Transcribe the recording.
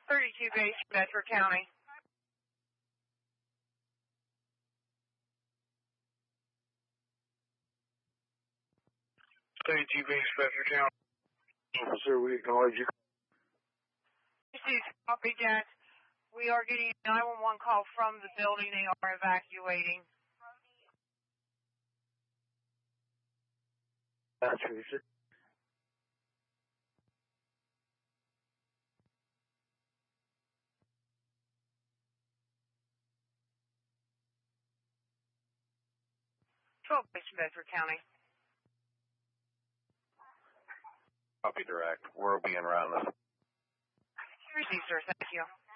32 base, Bedford County. Base, Bedford County. Officer, we acknowledge you. This is copy, Jack. We are getting a 911 call from the building. They are evacuating. Massachusetts. Base, Bedford County. Copy direct. We'll be en route. Received, sir. Thank you.